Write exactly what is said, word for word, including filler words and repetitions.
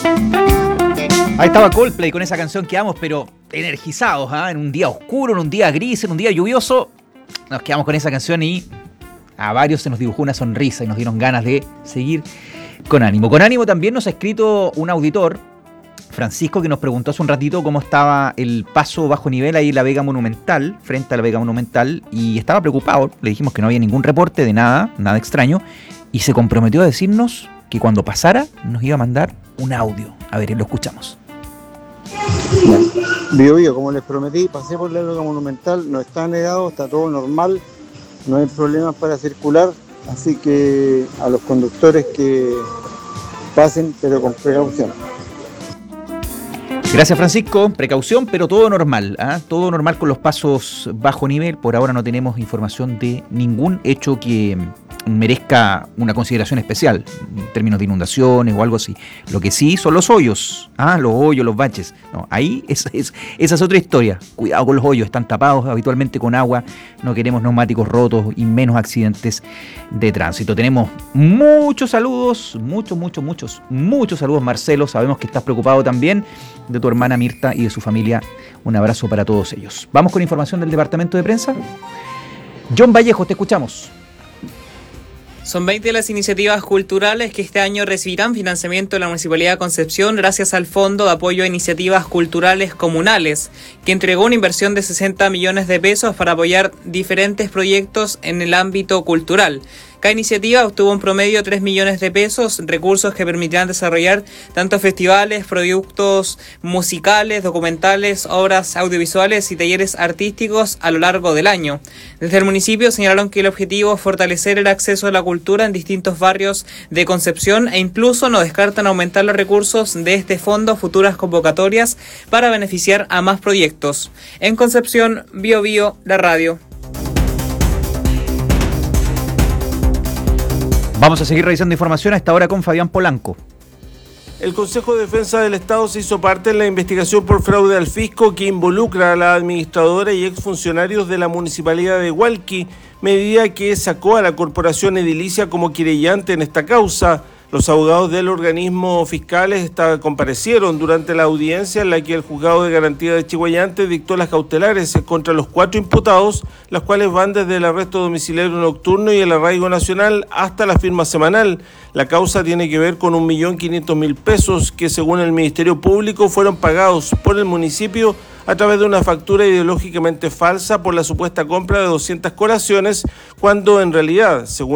Ahí estaba Coldplay con esa canción que vamos, pero energizados, ¿eh? En un día oscuro, en un día gris, en un día lluvioso. Nos quedamos con esa canción y a varios se nos dibujó una sonrisa y nos dieron ganas de seguir con ánimo. Con ánimo también nos ha escrito un auditor, Francisco, que nos preguntó hace un ratito cómo estaba el paso bajo nivel ahí en la Vega Monumental, frente a la Vega Monumental, y estaba preocupado. Le dijimos que no había ningún reporte de nada, nada extraño, y se comprometió a decirnos que cuando pasara nos iba a mandar un audio. A ver, lo escuchamos. Bio, bio, como les prometí, pasé por la Vega Monumental, no está negado, está todo normal, no hay problemas para circular, así que a los conductores que pasen, pero con precaución. Gracias, Francisco. Precaución, pero todo normal, ¿eh? Todo normal con los pasos bajo nivel. Por ahora no tenemos información de ningún hecho que merezca una consideración especial en términos de inundaciones o algo así. Lo que sí son los hoyos, ¿ah? Los hoyos, los baches. No, ahí es, es, esa es otra historia. Cuidado con los hoyos, están tapados habitualmente con agua. No queremos neumáticos rotos y menos accidentes de tránsito. Tenemos muchos saludos, muchos, muchos, muchos, muchos saludos, Marcelo. Sabemos que estás preocupado también de tu hermana Mirta y de su familia. Un abrazo para todos ellos. Vamos con información del departamento de prensa. John Vallejo, te escuchamos. Son veinte las iniciativas culturales que este año recibirán financiamiento de la Municipalidad de Concepción gracias al Fondo de Apoyo a Iniciativas Culturales Comunales, que entregó una inversión de sesenta millones de pesos para apoyar diferentes proyectos en el ámbito cultural. Cada iniciativa obtuvo un promedio de tres millones de pesos, recursos que permitirán desarrollar tanto festivales, proyectos musicales, documentales, obras audiovisuales y talleres artísticos a lo largo del año. Desde el municipio señalaron que el objetivo es fortalecer el acceso a la cultura en distintos barrios de Concepción e incluso no descartan aumentar los recursos de este fondo a futuras convocatorias para beneficiar a más proyectos. En Concepción, Bio Bio, la radio. Vamos a seguir revisando información a esta hora con Fabián Polanco. El Consejo de Defensa del Estado se hizo parte en la investigación por fraude al fisco que involucra a la administradora y exfuncionarios de la Municipalidad de Hualqui, medida que sacó a la corporación edilicia como querellante en esta causa. Los abogados del organismo fiscales está, comparecieron durante la audiencia en la que el Juzgado de Garantía de Chiguayante dictó las cautelares contra los cuatro imputados, las cuales van desde el arresto domiciliario nocturno y el arraigo nacional hasta la firma semanal. La causa tiene que ver con un millón quinientos mil pesos que, según el Ministerio Público, fueron pagados por el municipio a través de una factura ideológicamente falsa por la supuesta compra de doscientas colaciones, cuando en realidad, según